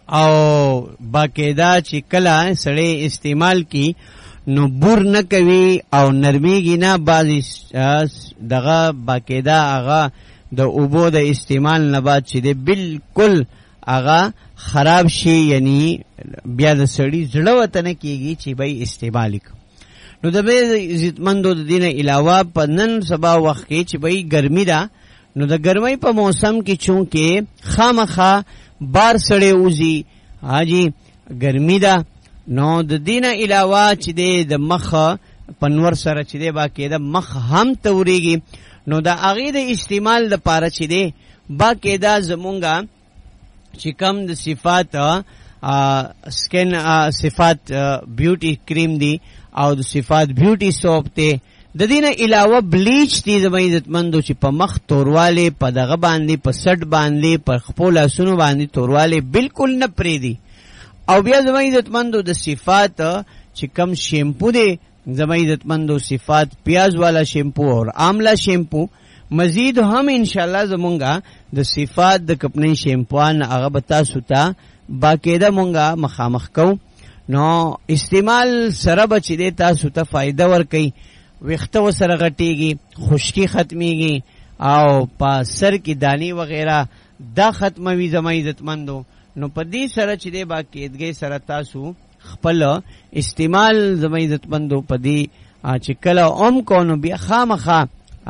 او باقاعده چې کله سړی استعمال کی نو بور نه کوي او نرمیږي نه. بعضی دغه باقاعده هغه د اوبو د استعمال نه بعد چې دی بالکل هغه خراب شي، یعنی بیا د سړی زړه وته نه کېږي چې بھائی استعمال وکړو. نو د عزتمندو د دې نه علاوه په نن سبا وخت کې چې بھائی ګرمي ده، نو د ګرمۍ په موسم کې چونکې خامخا بار سړی وځي، حاجی ګرمي ده، نو د دې نه علاوه چې د مخ په نور سره چې دی باقاعده مخ هم توریږي، نو د هغې د استعمال دپاره چې دی باقاعده زمونږه چې کم د صفات سکن صفات بیوټي کریم دی او د صفات بیوټي سوپ ته د دینه علاوه بلیچ دی زما عزتمندو چې په مخ تورواله په دغه باندې په سټ باندې په خپل اسونو باندې تورواله بالکل نه پریدي. او بیا زما عزتمندو د صفات چې کم شیمپو دی زما عزتمندو صفات پیاز والا شیمپو اور آملا شیمپو مزید هم انشاءاللہ زمونږه د صفات د کپنی شیمپوان هغه به تاسو ته باقاعده مونږه مخامخ کو. نو استعمال سره به چې دی تاسو ته فایده ورکوي، ویښته ورسره غټېږي، خشکي ختمیږي او په سر کې دانی وغیره دا ختموي زما عزتمندو. نو په دې سره چې دی باقاعدګۍ سره تاسو خپل استعمال زما عزتمندو په دې چې کله اوم کو نو بیا خامخا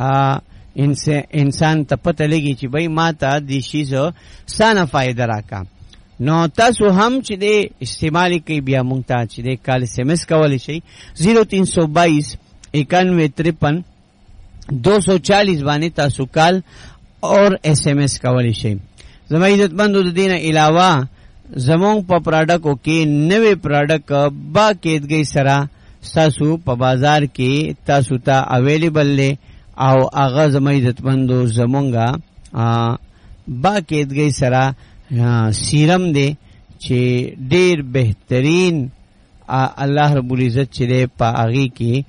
انسان ته پته لګي چې بھائی ما ته دې شي سانه فایده راکا. نو تاسو هم چې دی استعمال کوي بیا مونږ ته چې دی کال اس ایم ایس کولی شئ 0322 9153 240 باندې تاسو کال اور ایس ایم ایس کولی شئ. زما عزتمندو د دې نه علاوه زمونږ په پراډکټو کې نوې پراډکټ باقاعدګۍ سره تاسو په بازار کې تاسو ته اویلیبل دی او هغه زما عزتمندو زمونږه باقاعدګۍ سره سیرم دی چې ډیر بهترین الله رب العزت چې دی په هغې کې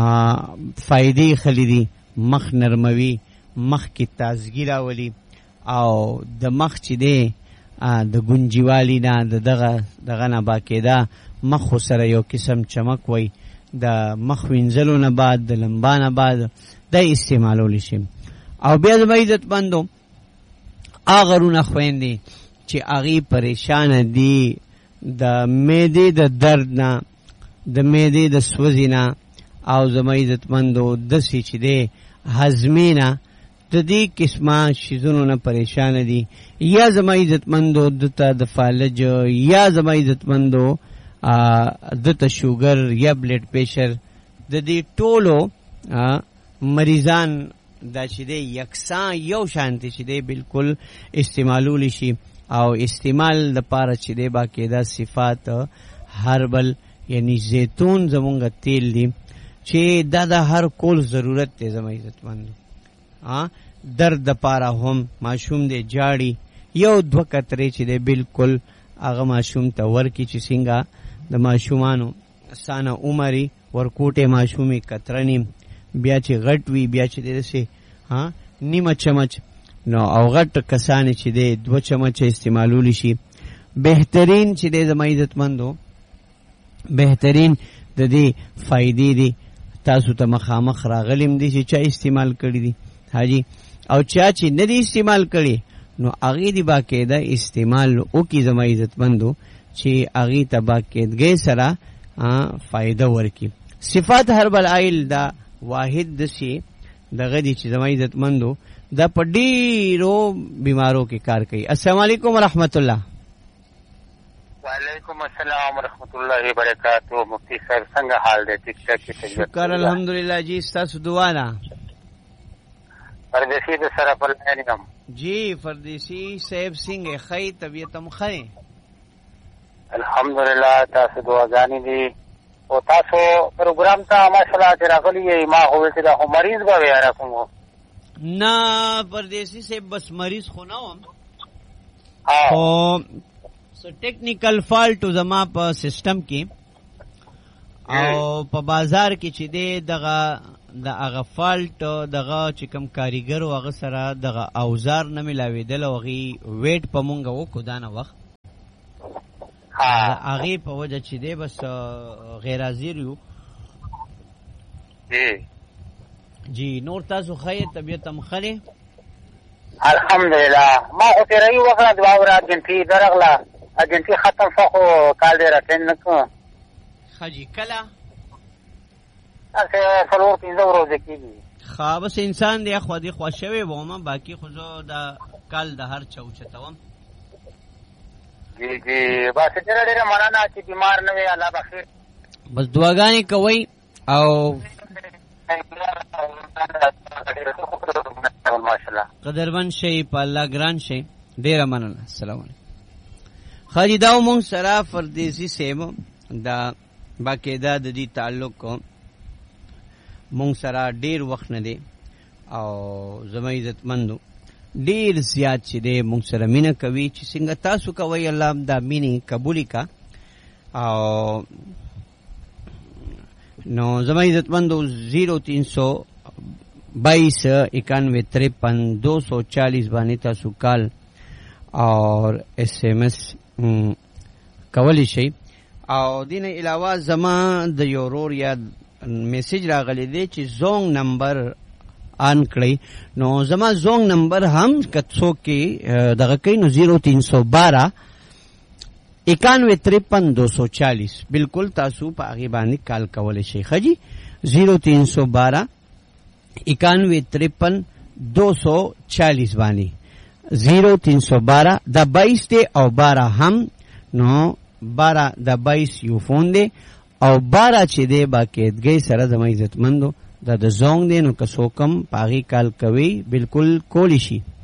فائدې خلی دي، مخ نرموي، مخ کې تازګي راولي او د مخ چې دی د ګونجیوالي نه دغه نه باقاعده مخ سره یو قسم چمک وي، د مخ وینځلو نه بعد د لمبا نه بعد دا استعمالولی شي. او بیا زما عزتمندو هغه رونه خویندې چې هغې پریشانه دي د معدې د درد نه، د معدې د سوځي نه او زما عزتمندو داسې چې دی هضمې نه، د دې قسمه شیزونو نه پریشانه دي، یا زما عزتمندو دته د فالج، یا زما عزتمندو دته شوګر یا بلډ پریشر، د دې ټولو مریضان دا چې دی یکسان یو شانتی چې دی بالکل استعمالولی شي. او استعمال د پاره چې دی باقاعده صفات هربل یعنی زیتون زمونږ تیل دی چې دا د هر کول ضرورت دی زما عزتمندو. درد د پاره هم ماشوم دی جاړي یو دو قطرې چې دی بالکل هغه ماشوم ته ورکی چې څنګه د ماشومانو سانه عمرې ورکوټې ماشومې قطرنی بیا چې غټ وي بیا چې دسې نیمه چمچ نو او غټ کسانې چې دی 2 چمچ استعمالولی شي. بهترین چې دی زما عزتمندو بهترین د دې فائدې دي تاسو ته مخامخ راغلیم دي چې چا استعمال کړي دي حاجی، او چا چې نه دي استعمال کړي نو هغې دي باقاعده استعمال وکړي زما عزتمندو چې هغې ته باقاعدګۍ سره فائده ورکړي. صفات هربل آیل دا واحد دسی دغه دي چې زما عزتمندو دا په ډېرو بیمارو کې کار کوي. السلام علیکم ورحمت الله. وعلیکم السلام ورحمت الله وبرکاتہ. مفتی صاحب څنګه حال دی؟ ٹھیک ٹھاک؟ شکر الحمدلله جی، ستاسو دعا ده. پردیسی د سره په لاین یم جی. پردیسی صاحب څنګه ښه طبیعت هم ښه؟ الحمدلله تاسو دعاګانې دي او تاسو پروګرام ته ماشاءالله چې راغلی یې ما خو چې دا مریض به وي را کوم نه پردیسی صاحب بس مریض خو نه وم، خو ټیکنیکل فالټ زما په سیستم کې او په بازار کې چې دی دغه د هغه فالټ دغه چې کوم کاریګر و هغه سره دغه اوزار نه ملاوېدل او هغې ویټ په مونږ وکړو دا نه وخت هغه په وجه چې دی بس غیر حاضر یو جی. نور تاسو خیر طبیعت هم خره الحمدلله. ما خو تیرې وکړه د واور اجنټي درغله اجنټي ختم فخو کال دی راټین نکو خجی کلا اسه څلور پنځه ورځې کېږي. خا بس انسان دی خو دې خوشوي ومه باقي خو زه د کال د هر چا چتوم. جی جی بس ډېر مننه چې بیمار نه وي الله بخیر. بس دعاګانې کوي او ماشاءالله قدرمن شي په الله ګران شي. ډېر مننه. السلام علیکم. خاجي دا مونږ سره فرديسي سیم دا باقاعده د دې تعلق مونږ سره ډېر وخت نه دی او زما عزتمندو ډېر زیات چې دی مونږ سره مینه کوي چې څنګه تاسو کوئ الله دا مینې قبولی کا. او نو زما عزتمندو 032291535240 باندې تاسو کال اور SMS کولی شي. او دین علاوه زما د یورور یا میسج راغلی دی چې زونگ نمبر آن کړی. نو زما زونگ نمبر هم کڅو کې دغه کوي نو 0312 9153 بالکل تاسو په هغه باندې کال کولای شئ. خجی 0312 9153 باندې 0312 دا 22 دی او 12 هم نو 12 دا 22 یو فون دی او 12 چې دی باقاعدګۍ سره زما عزتمندو دا د زونگ دی. نو که څوک هم په هغې کال کوي بالکل کولی شي.